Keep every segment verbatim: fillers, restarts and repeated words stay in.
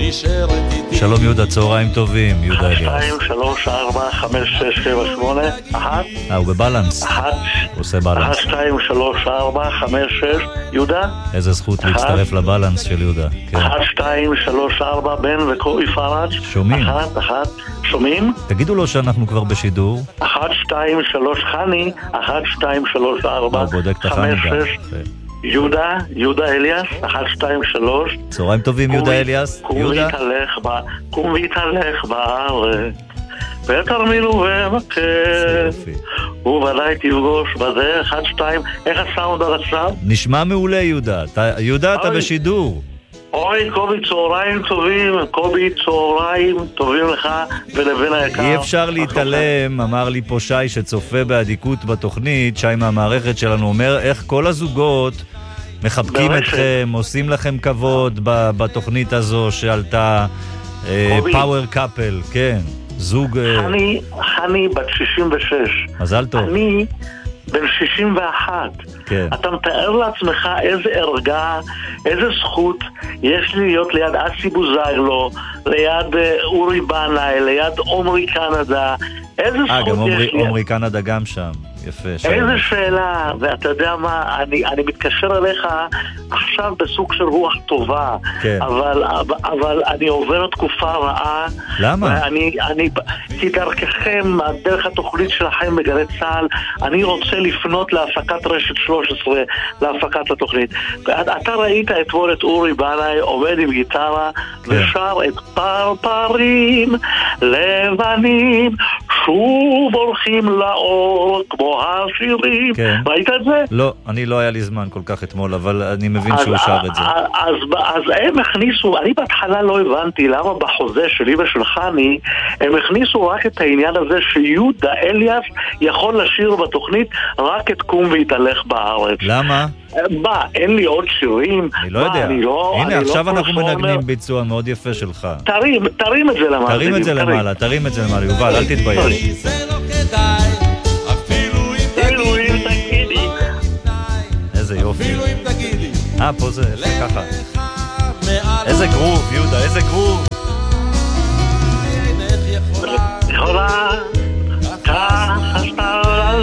שלום יהודה, צהריים טובים, יהודה אליאס. שתיים, שלוש, ארבע, חמש, שש, שבע, שמונה, אחת. אה, הוא בבלנס. אחת. הוא עושה בלנס. אחת, שתיים, שלוש, ארבע, חמש, שש, יהודה. איזה זכות להצטרף לבלנס של יהודה. אחת, שתיים, שלוש, ארבע, בן וקובי פרץ. שומעים. אחת, אחת, שומעים? תגידו לו שאנחנו כבר בשידור. אחת, שתיים, שלוש, חני. אחת, שתיים, שלוש, ארבע, חמש, שש. יהודה, יהודה אליאס, אחת, שתיים, שלוש. צהריים טובים, יהודה אליאס. קום והתהלך, קום והתהלך בארץ, ותרמיל ובקר, ובוודאי תפגוש בזה, אחד, שתיים. איך הסאונד עד עכשיו? נשמע מעולה, יהודה. יהודה, אתה בשידור. אוי, קובי, צהריים טובים, קובי, צהריים טובים לך ולבן היקר. אי אפשר להתעלם, אמר לי פה שי שצופה בעדיקות בתוכנית, שי מהמערכת שלנו אומר איך כל הזוגות מחבקים אתכם, עושים לכם כבוד בתוכנית הזו שעלתה פאוור קאפל, כן, זוג... חני, חני בת שישים ושש. מזל טוב. אני... בן שישים ואחת. כן. אתה מתאר לעצמך איזה ערגה, איזה זכות יש לי להיות ליד אסי בוזגלו, ליד uh, אורי בנאי, ליד עומרי קנדה. איזה 아, זכות גם יש לי. עומרי קנדה גם שם. יפה. איזה שאלה, ואתה יודע מה, אני, אני מתקשר אליך עכשיו בסוג של רוח טובה, כן. אבל, אבל אני עובר תקופה רעה. למה? ואני, אני, כי דרככם, דרך התוכנית שלכם בגלי צהל, אני רוצה לפנות להפקת רשת שלוש עשרה, להפקת התוכנית. אתה ראית אתמול את אורי בנאי עובד עם גיטרה, כן. ושר את פרפרים לבנים, שוב הולכים לאור כמו השירים. כן. ראית את זה? לא, אני לא היה לי זמן כל כך אתמול, אבל אני מבין אז, שהוא שר את זה. אז, אז, אז הם הכניסו, אני בהתחלה לא הבנתי למה בחוזה שלי ושל חני, הם הכניסו רק את העניין הזה שיהודה אליאס יכול לשיר בתוכנית רק את קום והתהלך בארץ. למה? מה, אין לי עוד שירים? אני לא יודע. לא, הנה, עכשיו לא אנחנו מנגנים ביצוע מאוד יפה שלך. תרים, תרים את זה למעלה. תרים את זה למעלה, תרים את זה למעלה. יובל, אל תתבייש. איזה יופי. אה, פה זה ככה. איזה גרוב, יהודה, איזה גרוב. יכולה ככה סתם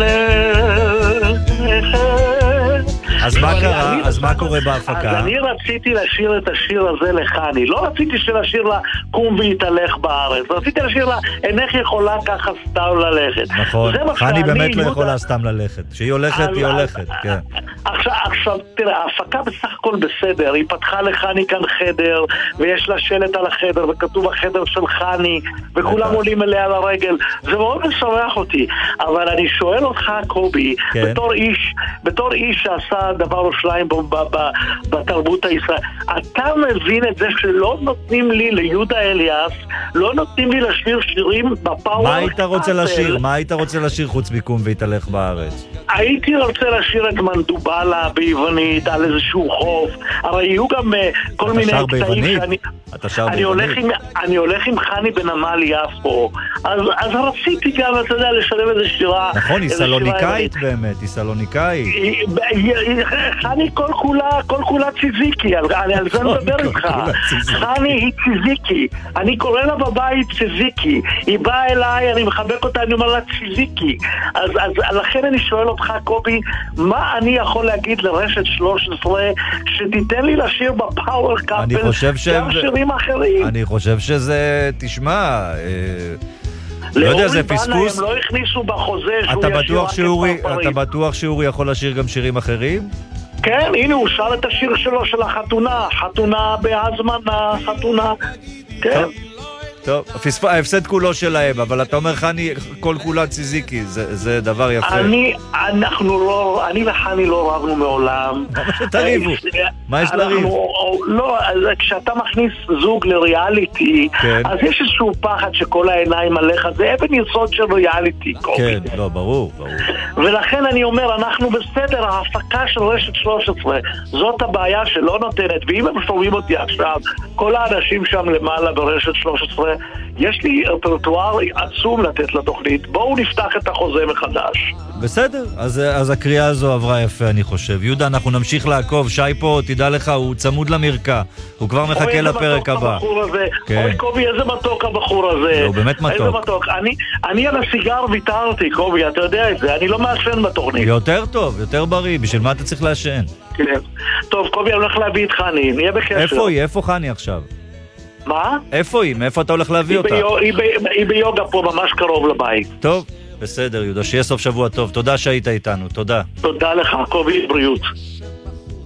אז מה קרה? אז מה קורה בהפקה? אז אני רציתי לשיר את השיר הזה לחני. לא רציתי לשיר לה קום והתהלך בארץ. רציתי לשיר לה אינך יכולה ככה סתם ללכת. נכון, חני באמת לא יכולה סתם ללכת. כשהיא הולכת, היא הולכת, כן. עכשיו, תראה, ההפקה בסך הכל בסדר. היא פתחה לחני כאן חדר, ויש לה שלט על החדר, וכתוב החדר של חני, וכולם עולים אליה לרגל. זה מאוד משמח אותי. אבל אני שואל אותך, קובי, בתור איש, בתור איש שעשה דבר או שליים בתרבות הישראלית, אתה מבין את זה שלא נותנים לי ליהודה אליאס, לא נותנים לי לשיר שירים בפאוור. מה היית רוצה לשיר? מה היית רוצה לשיר חוץ מקום והתהלך בארץ? הייתי רוצה לשיר את מנדובלה ביוונית על איזשהו חוף. הרי יהיו גם כל מיני קטעים שאני... אתה שר ביוונית? אני הולך עם חני בנמל יפו, אז רציתי גם, אתה יודע, לשלם איזו שירה. נכון, היא סלוניקאית באמת, היא סלוניקאית. חני כל כולה, כל כולה ציזיקי, על זה מדבר איתך. חני היא ציזיקי, אני קורא לה בבית ציזיקי, היא באה אליי, אני מחבק אותה, אני אומר לה ציזיקי. אז לכן אני שואל אותך, קובי, מה אני יכול להגיד לרשת שלוש עשרה שתיתן לי לשיר בפאוור קאפל גם שירים אחרים? אני חושב שזה, תשמע, לא יודע, זה פספוס. הם לא הכניסו בחוזה שהוא ישיר רק את פרפרים. אתה בטוח שאורי יכול לשיר גם שירים אחרים? כן, הנה הוא שר את השיר שלו של החתונה, חתונה בהזמנה, חתונה, כן. טוב, ההפסד כולו שלהם, אבל אתה אומר חני כל כולה ציזיקי, זה, זה דבר יפה. אני, אנחנו לא, אני וחני לא רבנו מעולם. מה שתריבו? מה יש לריב? לא, כשאתה מכניס זוג לריאליטי, כן. אז יש איזשהו פחד שכל העיניים עליך, זה אבן יסוד של ריאליטי. כן, לא, ברור, ברור. ולכן אני אומר, אנחנו בסדר, ההפקה של רשת שלוש עשרה, זאת הבעיה שלא נותנת, ואם הם שומעים אותי עכשיו, כל האנשים שם למעלה ברשת שלוש עשרה, יש לי רפרטואר עצום לתת לתוכנית, בואו נפתח את החוזה מחדש. בסדר, אז, אז הקריאה הזו עברה יפה, אני חושב. יהודה, אנחנו נמשיך לעקוב. שי פה, תדע לך, הוא צמוד למרקע. הוא כבר מחכה לפרק הבא. כן. אוי, קובי, איזה מתוק הבחור הזה. הוא באמת מתוק. איזה מתוק. אני, אני על הסיגר ויתרתי, קובי, אתה יודע את זה. אני לא מעשן בתוכנית. יותר טוב, יותר בריא. בשביל מה אתה צריך לעשן? כן. טוב, קובי, אני הולך להביא את חני. נהיה בקשר. איפה היא? איפה חני עכשיו? מה? איפה היא? מאיפה אתה הולך להביא אותה? היא, היא, היא ביוגה פה, ממש קרוב לבית. טוב, בסדר, יהודה. שיהיה סוף שבוע טוב. תודה שהיית איתנו. תודה. תודה לך, קובי, בריאות.